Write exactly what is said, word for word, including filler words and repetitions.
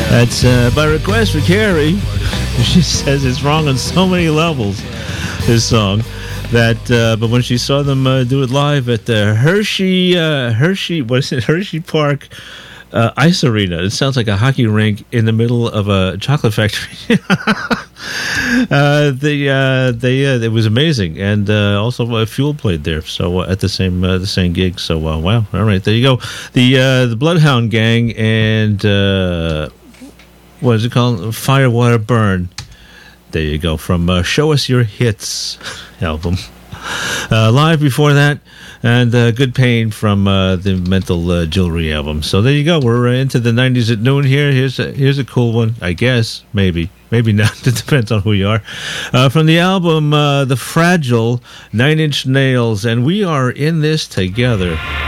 That's uh, by request for Carrie. She says it's wrong on so many levels, this song. That, uh, but when she saw them uh, do it live at the Hershey, uh, Hershey, what is it, Hershey Park uh, Ice Arena. It sounds like a hockey rink in the middle of a chocolate factory. uh, the uh, they uh, it was amazing, and uh, also uh, Fuel played there. So uh, at the same uh, the same gig. So uh, wow, all right, there you go. The uh, the Bloodhound Gang and uh, what is it called? Fire, Water, Burn. There you go, from uh, Show Us Your Hits album. Uh, live before that, and uh, Good Pain from uh, the Mental uh, Jewelry album. So there you go. We're uh, into the nineties at noon here. Here's a, here's a cool one, I guess. Maybe. Maybe not. It depends on who you are. Uh, from the album uh, The Fragile, Nine Inch Nails, and we are in this together.